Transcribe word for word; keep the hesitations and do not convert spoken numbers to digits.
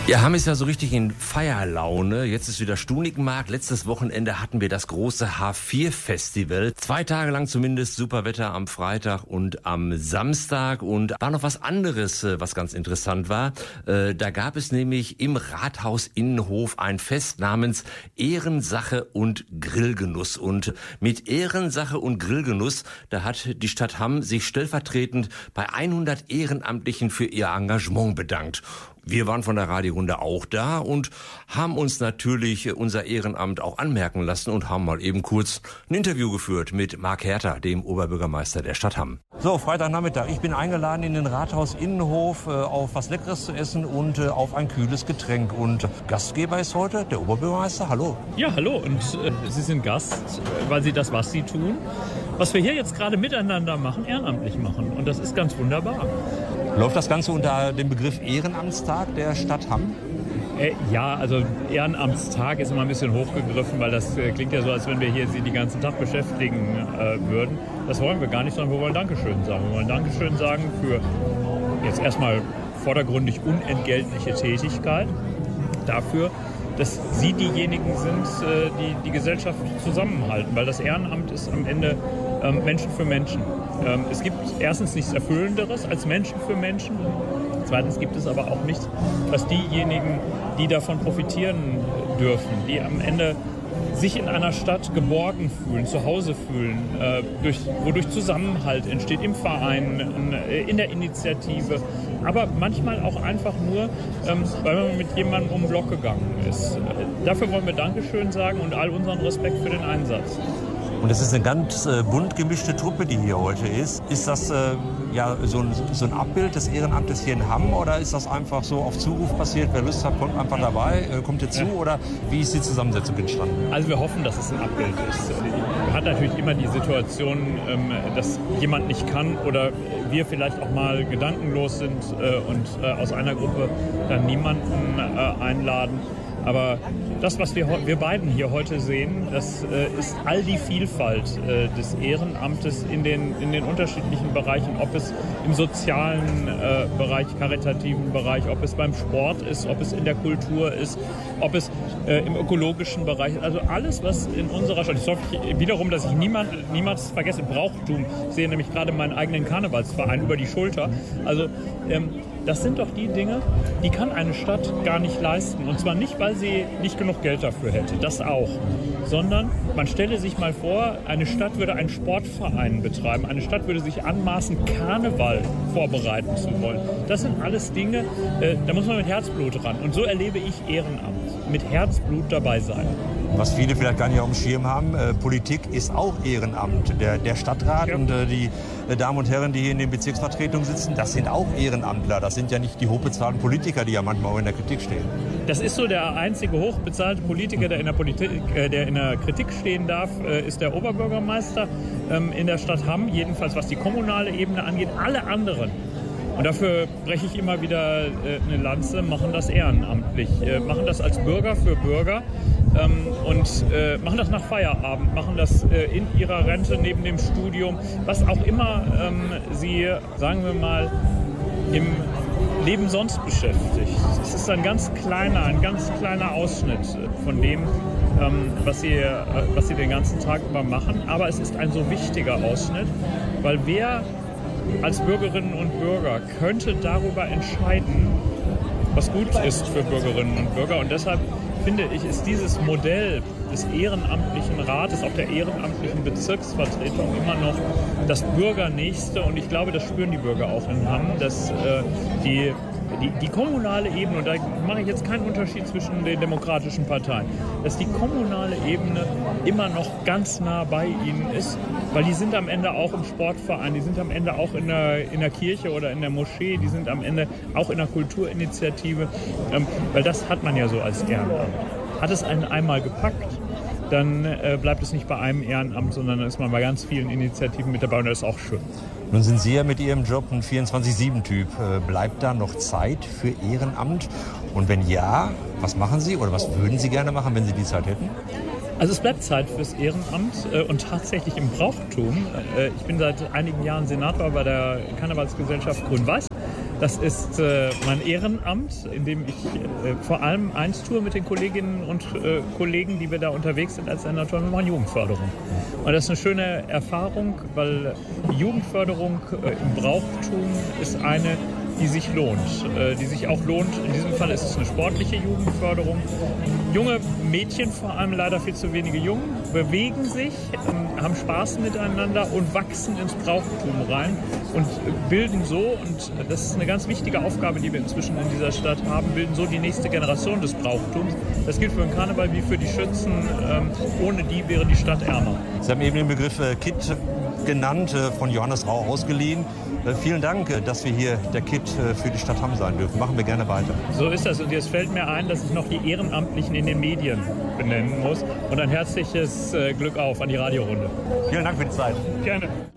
Ja, Hamm ist ja so richtig in Feierlaune. Jetzt ist wieder Stunikenmarkt. Letztes Wochenende hatten wir das große H vier Festival. Zwei Tage lang zumindest super Wetter am Freitag und am Samstag. Und war noch was anderes, was ganz interessant war. Da gab es nämlich im Rathaus-Innenhof ein Fest namens Ehrensache und Grillgenuss. Und mit Ehrensache und Grillgenuss, da hat die Stadt Hamm sich stellvertretend bei hundert Ehrenamtlichen für ihr Engagement bedankt. Wir waren von der Radiorunde auch da und haben uns natürlich unser Ehrenamt auch anmerken lassen und haben mal eben kurz ein Interview geführt mit Marc Herter, dem Oberbürgermeister der Stadt Hamm. So, Freitagnachmittag. Ich bin eingeladen in den Rathaus-Innenhof äh, auf was Leckeres zu essen und äh, auf ein kühles Getränk. Und Gastgeber ist heute der Oberbürgermeister. Hallo. Ja, hallo. Und äh, Sie sind Gast, weil Sie das, was Sie tun, was wir hier jetzt gerade miteinander machen, ehrenamtlich machen. Und das ist ganz wunderbar. Läuft das Ganze unter dem Begriff Ehrenamtstag der Stadt Hamm? Äh, ja, also Ehrenamtstag ist immer ein bisschen hochgegriffen, weil das äh, klingt ja so, als wenn wir hier Sie den ganzen Tag beschäftigen äh, würden. Das wollen wir gar nicht, sondern wir wollen Dankeschön sagen. Wir wollen Dankeschön sagen für jetzt erstmal vordergründig unentgeltliche Tätigkeit, dafür, dass Sie diejenigen sind, äh, die die Gesellschaft zusammenhalten, weil das Ehrenamt ist am Ende ähm, Menschen für Menschen. Ähm, es gibt erstens nichts Erfüllenderes als Menschen für Menschen. Zweitens gibt es aber auch nichts, was diejenigen, die davon profitieren dürfen, die am Ende sich in einer Stadt geborgen fühlen, zu Hause fühlen, äh, durch, wodurch Zusammenhalt entsteht im Verein, äh, in der Initiative, aber manchmal auch einfach nur, ähm, weil man mit jemandem um den Block gegangen ist. Äh, dafür wollen wir Dankeschön sagen und all unseren Respekt für den Einsatz. Und es ist eine ganz äh, bunt gemischte Truppe, die hier heute ist. Ist das äh, ja so ein, so ein Abbild des Ehrenamtes hier in Hamm oder ist das einfach so auf Zuruf passiert? Wer Lust hat, kommt einfach dabei, äh, kommt hier zu, ja. Oder wie ist die Zusammensetzung entstanden? Also wir hoffen, dass es ein Abbild ist. Man hat natürlich immer die Situation, ähm, dass jemand nicht kann oder wir vielleicht auch mal gedankenlos sind äh, und äh, aus einer Gruppe dann niemanden äh, einladen. Aber das, was wir, wir beiden hier heute sehen, das äh, ist all die Vielfalt äh, des Ehrenamtes in den, in den unterschiedlichen Bereichen, ob es im sozialen äh, Bereich, karitativen Bereich, ob es beim Sport ist, ob es in der Kultur ist, ob es äh, im ökologischen Bereich ist. Also alles, was in unserer Stadt, ich hoffe wiederum, dass ich niemand, niemals vergesse, Brauchtum, ich sehe nämlich gerade meinen eigenen Karnevalsverein über die Schulter. Also ähm, das sind doch die Dinge, die kann eine Stadt gar nicht leisten. Und zwar nicht, weil sie nicht genug Geld dafür hätte, das auch. Sondern man stelle sich mal vor, eine Stadt würde einen Sportverein betreiben. Eine Stadt würde sich anmaßen, Karneval vorbereiten zu wollen. Das sind alles Dinge, äh, da muss man mit Herzblut ran. Und so erlebe ich Ehrenamt. Mit Herzblut dabei sein. Was viele vielleicht gar nicht auf dem Schirm haben, äh, Politik ist auch Ehrenamt. Der, der Stadtrat ja. und äh, die äh, Damen und Herren, die hier in den Bezirksvertretungen sitzen, das sind auch Ehrenamtler. Das sind ja nicht die hochbezahlten Politiker, die ja manchmal auch in der Kritik stehen. Das ist so der einzige hochbezahlte Politiker, der in der, Politik, äh, der in der Kritik stehen darf, äh, ist der Oberbürgermeister ähm, in der Stadt Hamm. Jedenfalls was die kommunale Ebene angeht. Alle anderen. Und dafür breche ich immer wieder äh, eine Lanze, machen das ehrenamtlich, äh, machen das als Bürger für Bürger ähm, und äh, machen das nach Feierabend, machen das äh, in ihrer Rente neben dem Studium, was auch immer ähm, sie, sagen wir mal, im Leben sonst beschäftigt. Es ist ein ganz kleiner, ein ganz kleiner Ausschnitt von dem, ähm, was sie, äh, was sie den ganzen Tag über machen, aber es ist ein so wichtiger Ausschnitt, weil wer als Bürgerinnen und Bürger könnte darüber entscheiden, was gut ist für Bürgerinnen und Bürger. Und deshalb finde ich, ist dieses Modell des ehrenamtlichen Rates, auch der ehrenamtlichen Bezirksvertretung immer noch das Bürgernächste. Und ich glaube, das spüren die Bürger auch in Hamm, dass äh, die Die, die kommunale Ebene, und da mache ich jetzt keinen Unterschied zwischen den demokratischen Parteien, dass die kommunale Ebene immer noch ganz nah bei ihnen ist, weil die sind am Ende auch im Sportverein, die sind am Ende auch in der, in der Kirche oder in der Moschee, die sind am Ende auch in der Kulturinitiative, ähm, weil das hat man ja so als Ehrenamt. Hat es einen einmal gepackt, dann äh, bleibt es nicht bei einem Ehrenamt, sondern dann ist man bei ganz vielen Initiativen mit dabei und das ist auch schön. Nun sind Sie ja mit Ihrem Job ein vierundzwanzig sieben Typ. Äh, bleibt da noch Zeit für Ehrenamt? Und wenn ja, was machen Sie oder was würden Sie gerne machen, wenn Sie die Zeit hätten? Also es bleibt Zeit fürs Ehrenamt äh, und tatsächlich im Brauchtum. Äh, ich bin seit einigen Jahren Senator bei der Karnevalsgesellschaft Grün-Weiß. Das ist äh, mein Ehrenamt, in dem ich äh, vor allem eins tue mit den Kolleginnen und äh, Kollegen, die wir da unterwegs sind als Senatoren, wir machen Jugendförderung. Und das ist eine schöne Erfahrung, weil Jugendförderung äh, im Brauchtum ist eine, die sich lohnt, äh, die sich auch lohnt. In diesem Fall ist es eine sportliche Jugendförderung. Junge Mädchen, vor allem leider viel zu wenige Jungen, bewegen sich, ähm, haben Spaß miteinander und wachsen ins Brauchtum rein und bilden so, und das ist eine ganz wichtige Aufgabe, die wir inzwischen in dieser Stadt haben, bilden so die nächste Generation des Brauchtums. Das gilt für den Karneval wie für die Schützen. Ähm, ohne die wäre die Stadt ärmer. Sie haben eben den Begriff äh, Kitt genannt, äh, von Johannes Rau ausgeliehen. Äh, vielen Dank, äh, dass wir hier der Kitt äh, für die Stadt Hamm sein dürfen. Machen wir gerne weiter. So ist das. Und jetzt fällt mir ein, dass ich noch die Ehrenamtlichen in den Medien benennen muss. Und ein herzliches äh, Glück auf an die Radiorunde. Vielen Dank für die Zeit. Gerne.